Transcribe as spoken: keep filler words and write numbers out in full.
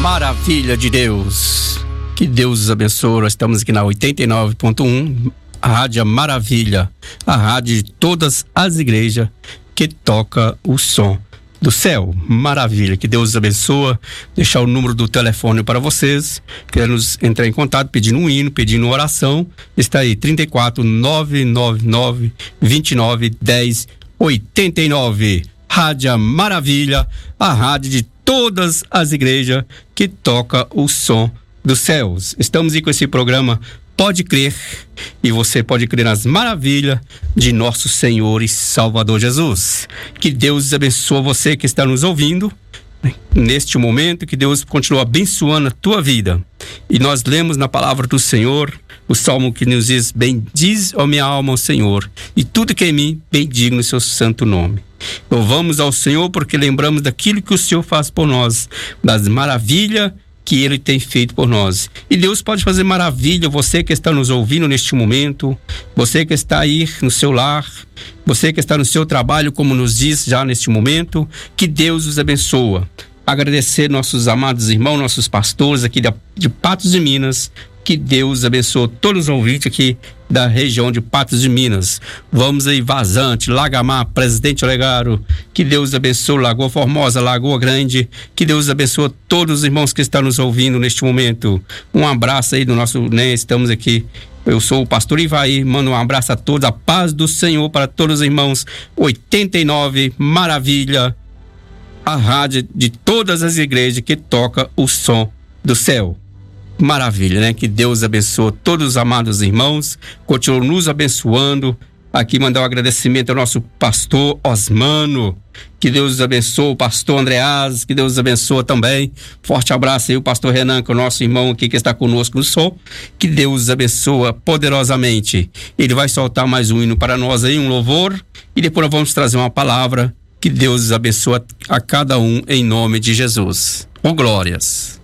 Maravilha de Deus. Que Deus os abençoe. Nós estamos aqui na oitenta e nove ponto um, a Rádio Maravilha, a rádio de todas as igrejas que toca o som do céu. Maravilha, que Deus os abençoe. Deixar o número do telefone para vocês, queremos entrar em contato pedindo um hino, pedindo uma oração, está aí, trinta e quatro, nove nove nove, vinte e nove, dez, oitenta e nove. Rádio Maravilha, a rádio de todas as igrejas que toca o som dos céus. Estamos aí com esse programa Pode Crer, e você pode crer nas maravilhas de nosso Senhor e Salvador Jesus. Que Deus abençoe você que está nos ouvindo neste momento, que Deus continue abençoando a tua vida. E nós lemos na palavra do Senhor o salmo que nos diz: bendiz, ó minha alma, ao Senhor, e tudo que é em mim, bendiga no seu santo nome. Louvamos ao Senhor porque lembramos daquilo que o Senhor faz por nós, das maravilhas que Ele tem feito por nós. E Deus pode fazer maravilha. Você que está nos ouvindo neste momento, você que está aí no seu lar, você que está no seu trabalho, como nos diz já neste momento, que Deus os abençoe. Agradecer nossos amados irmãos, nossos pastores aqui de, de Patos de Minas. Que Deus abençoe todos os ouvintes aqui da região de Patos de Minas. Vamos aí, Vazante, Lagamar, Presidente Olegário. Que Deus abençoe Lagoa Formosa, Lagoa Grande. Que Deus abençoe todos os irmãos que estão nos ouvindo neste momento. Um abraço aí do nosso, né, estamos aqui. Eu sou o pastor Ivaí, mando um abraço a todos, a paz do Senhor para todos os irmãos. oitenta e nove, Maravilha, a rádio de todas as igrejas que toca o som do céu. Maravilha, né? Que Deus abençoe todos os amados irmãos, continue nos abençoando. Aqui mandar um agradecimento ao nosso pastor Osmano. Que Deus abençoe o pastor Andreas, que Deus abençoe também. Forte abraço aí o pastor Renan, que é o nosso irmão aqui que está conosco no som. Que Deus abençoe poderosamente. Ele vai soltar mais um hino para nós aí, um louvor, e depois nós vamos trazer uma palavra. Que Deus abençoe a cada um em nome de Jesus. Oh, glórias.